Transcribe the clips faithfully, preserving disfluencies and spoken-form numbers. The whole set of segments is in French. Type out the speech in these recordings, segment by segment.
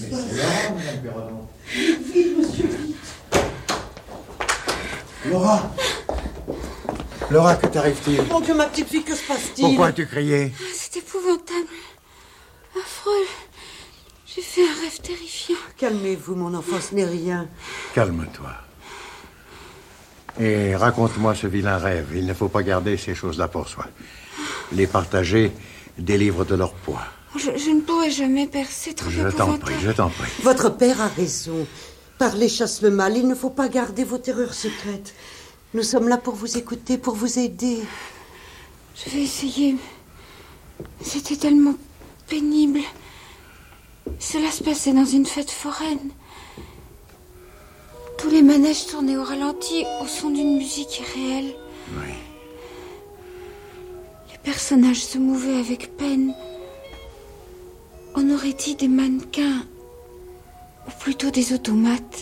se passe? Vite, monsieur, vite. Laura Laura, que t'arrive-t-il? Mon Dieu, ma petite fille, que se passe-t-il? Pourquoi tu criais? Ah, c'est épouvantable. Affreux. J'ai fait un rêve terrifiant. Calmez-vous, mon enfant, ce n'est rien. Calme-toi. Et raconte-moi ce vilain rêve. Il ne faut pas garder ces choses-là pour soi. Les partager délivre de leur poids. Je, je ne pourrai jamais, père. C'est trop Je épouvantable. t'en prie, je t'en prie. Votre père a raison. Parler chasse le mal. Il ne faut pas garder vos terreurs secrètes. Nous sommes là pour vous écouter, pour vous aider. Je vais essayer. C'était tellement pénible. Cela se passait dans une fête foraine. Tous les manèges tournaient au ralenti au son d'une musique irréelle. Oui. Les personnages se mouvaient avec peine. On aurait dit des mannequins, ou plutôt des automates.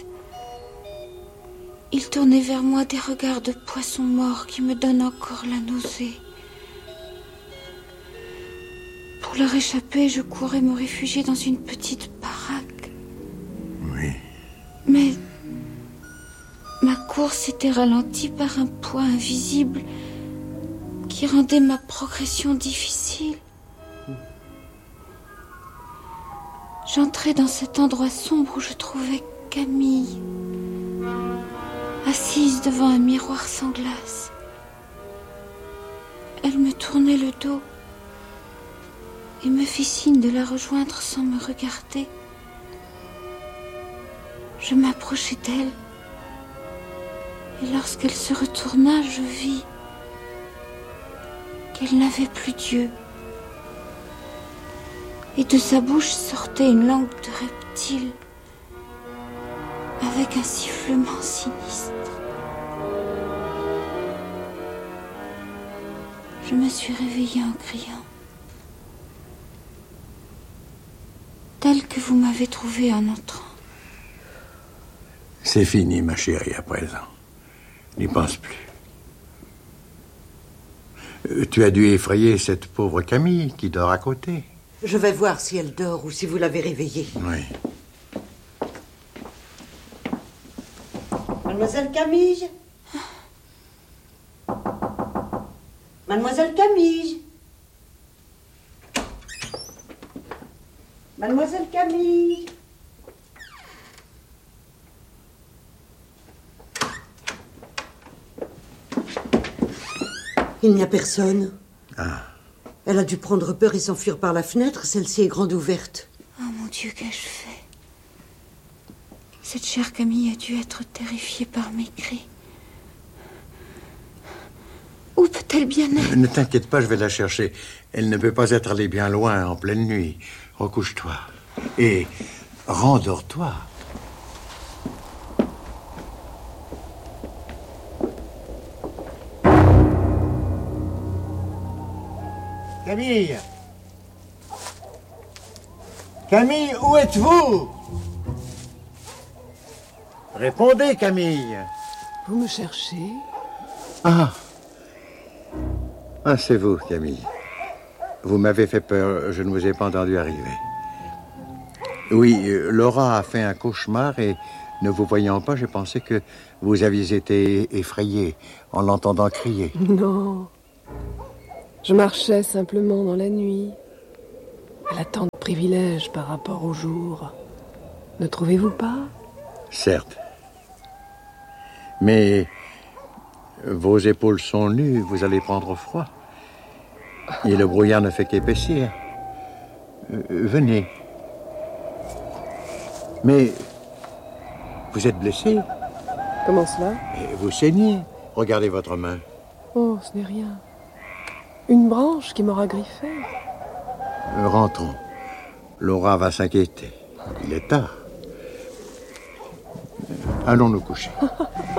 Ils tournaient vers moi des regards de poissons morts qui me donnent encore la nausée. Pour leur échapper, je courais me réfugier dans une petite baraque. Oui. Mais ma course était ralentie par un poids invisible qui rendait ma progression difficile. J'entrais dans cet endroit sombre où je trouvais Camille, assise devant un miroir sans glace. Elle me tournait le dos et me fit signe de la rejoindre sans me regarder. Je m'approchai d'elle et lorsqu'elle se retourna, je vis qu'elle n'avait plus Dieu. Et de sa bouche sortait une langue de reptile avec un sifflement sinistre. Je me suis réveillée en criant. Tel que vous m'avez trouvée en entrant. C'est fini, ma chérie, à présent. N'y pense plus. Euh, Tu as dû effrayer cette pauvre Camille qui dort à côté. Je vais voir si elle dort ou si vous l'avez réveillée. Oui. Mademoiselle Camille? Mademoiselle Camille? Mademoiselle Camille? Il n'y a personne. Ah. Elle a dû prendre peur et s'enfuir par la fenêtre. Celle-ci est grande ouverte. Oh mon Dieu, qu'ai-je fait? Cette chère Camille a dû être terrifiée par mes cris. Où peut-elle bien être? Ne t'inquiète pas, je vais la chercher. Elle ne peut pas être allée bien loin en pleine nuit. Recouche-toi. Et rendors-toi. Camille! Camille, où êtes-vous? Répondez, Camille. Vous me cherchez? Ah. Ah, c'est vous, Camille. Vous m'avez fait peur, je ne vous ai pas entendu arriver. Oui, euh, Laura a fait un cauchemar et, ne vous voyant pas, j'ai pensé que vous aviez été effrayée en l'entendant crier. Non. Je marchais simplement dans la nuit. Elle a tant de privilèges par rapport au jour. Ne trouvez-vous pas? Certes. Mais vos épaules sont nues, vous allez prendre froid. Et le brouillard ne fait qu'épaissir. Euh, venez. Mais vous êtes blessé. Comment cela? Et vous saignez. Regardez votre main. Oh, ce n'est rien. Une branche qui m'aura griffé. Euh, rentrons. Laura va s'inquiéter. Il est tard. Allons nous coucher.